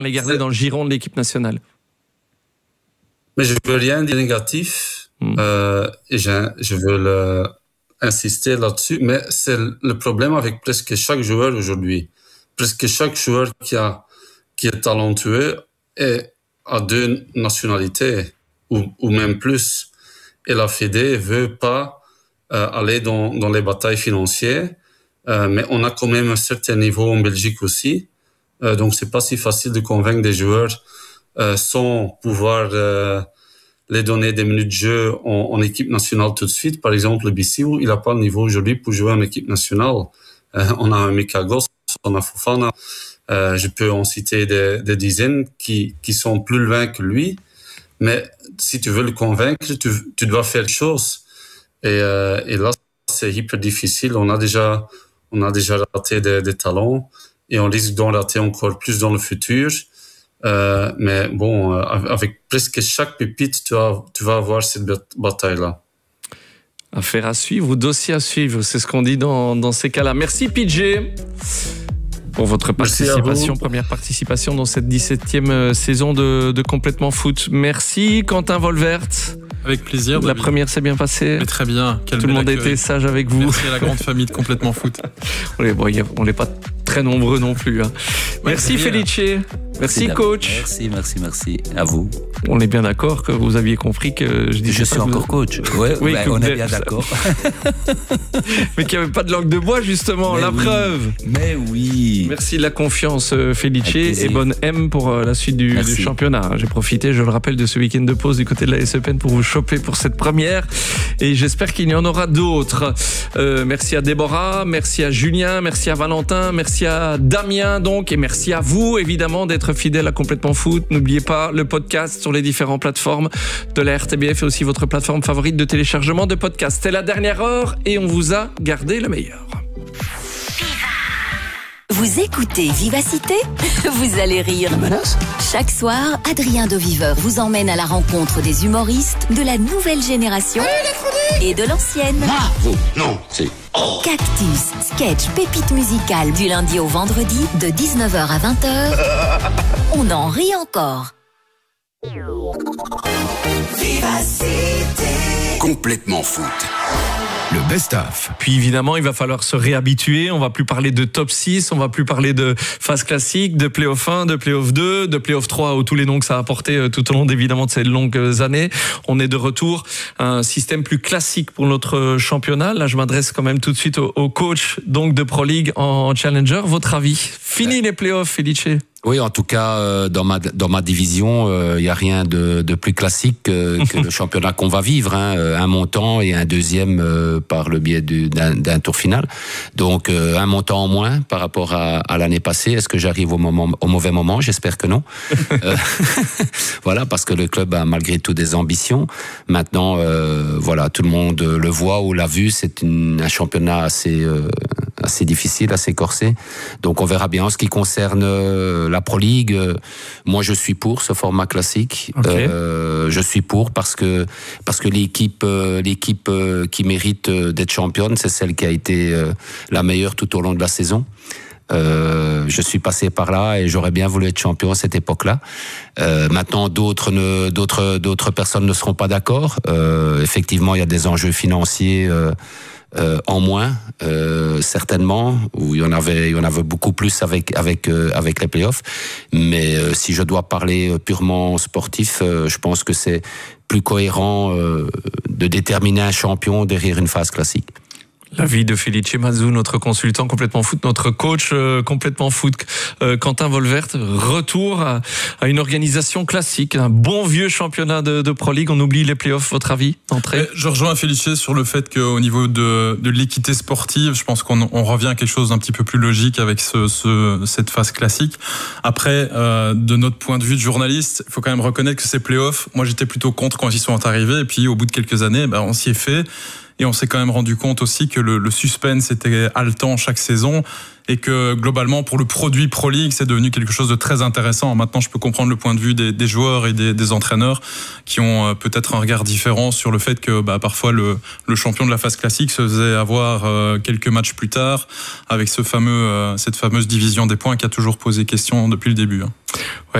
les garder dans le giron de l'équipe nationale. Mais je veux rien dire négatif, et je veux insister là-dessus, mais c'est le problème avec presque chaque joueur aujourd'hui. Presque chaque joueur qui est talentueux a 2 nationalités, ou même plus. Et la Fédé veut pas aller dans les batailles financières, mais on a quand même un certain niveau en Belgique aussi. Donc c'est pas si facile de convaincre des joueurs sans pouvoir les donner des minutes de jeu en équipe nationale tout de suite. Par exemple, le Bissau, il n'a pas le niveau aujourd'hui pour jouer en équipe nationale. On a un Mika Goss, on a Fofana. Je peux en citer des dizaines qui sont plus loin que lui. Mais si tu veux le convaincre, tu dois faire des choses. Et là, c'est hyper difficile. On a déjà raté des talents et on risque d'en rater encore plus dans le futur. Mais bon, avec presque chaque pépite, tu vas avoir cette bataille-là. Affaire à suivre ou dossier à suivre, c'est ce qu'on dit dans ces cas-là. Merci PJ pour votre participation, première participation dans cette 17e saison de Complètement Foot. Merci Quentin Volvert. Avec plaisir. La première s'est bien passée. Mais très bien. Tout le monde a été sage avec vous. Merci à la grande famille de Complètement Foot. On n'est pas très nombreux non plus. Hein. Merci Felice. Merci coach. Merci à vous. On est bien d'accord que vous aviez compris que je suis encore coach. Ouais, oui, on est bien d'accord. Mais qu'il n'y avait pas de langue de bois justement, mais la preuve. Mais oui. Merci de la confiance Felice et bonne M pour la suite du championnat. J'ai profité, je le rappelle, de ce week-end de pause du côté de la SEPN pour vous choper pour cette première et j'espère qu'il y en aura d'autres. Merci à Déborah, merci à Julien, merci à Valentin, merci à Damien donc et merci à vous évidemment d'être fidèle à Complètement Foot. N'oubliez pas le podcast sur les différentes plateformes de la RTBF et aussi votre plateforme favorite de téléchargement de podcasts. C'était la dernière heure et on vous a gardé le meilleur. Vous écoutez Vivacité ? Vous allez rire. Chaque soir, Adrien Doviveur vous emmène à la rencontre des humoristes de la nouvelle génération et de l'ancienne. Bravo. Non, c'est... Cactus, sketch, pépite musicale du lundi au vendredi de 19h à 20h. On en rit encore. Vivacité. Complètement Foot. Le best-of. Puis évidemment, il va falloir se réhabituer. On va plus parler de top 6, on va plus parler de phase classique, de play-off 1, de play-off 2, de play-off 3, ou tous les noms que ça a apporté tout au long évidemment de ces longues années. On est de retour à un système plus classique pour notre championnat. Là, je m'adresse quand même tout de suite au coach donc de Pro League en Challenger. Votre avis ? Fini les play-offs, Felice ? Oui, en tout cas, dans ma division, il y a rien de plus classique que le championnat qu'on va vivre, hein. Un montant et un deuxième par le biais d'un tour final. Donc, un montant en moins par rapport à l'année passée. Est-ce que j'arrive au mauvais moment ? J'espère que non. Voilà, parce que le club a malgré tout des ambitions. Maintenant, voilà, tout le monde le voit ou l'a vu. C'est un championnat assez difficile, assez corsé. Donc, on verra bien. En ce qui concerne la Pro League, moi je suis pour ce format classique. Okay. Je suis pour parce que l'équipe qui mérite d'être championne, c'est celle qui a été la meilleure tout au long de la saison. Je suis passé par là et j'aurais bien voulu être champion à cette époque-là. Maintenant, d'autres personnes ne seront pas d'accord. Effectivement, il y a des enjeux financiers en moins, certainement, où il y en avait beaucoup plus avec les playoffs. Mais si je dois parler purement sportif, je pense que c'est plus cohérent de déterminer un champion derrière une phase classique. L'avis de Felice Mazou, notre consultant Complètement Foot, notre coach Complètement Foot, Quentin Volvert. Retour à une organisation classique, un bon vieux championnat de Pro League. On oublie les playoffs, votre avis d'entrée ? Je rejoins Felice sur le fait qu'au niveau de l'équité sportive, je pense qu'on revient à quelque chose d'un petit peu plus logique avec cette phase classique. Après, de notre point de vue de journaliste, il faut quand même reconnaître que ces playoffs, moi j'étais plutôt contre quand ils sont arrivés, et puis au bout de quelques années, on s'y est fait. Et on s'est quand même rendu compte aussi que le suspense était haletant chaque saison et que globalement pour le produit Pro League c'est devenu quelque chose de très intéressant. Maintenant je peux comprendre le point de vue des joueurs et des entraîneurs qui ont peut-être un regard différent sur le fait que parfois le champion de la phase classique se faisait avoir quelques matchs plus tard avec cette fameuse division des points qui a toujours posé question depuis le début.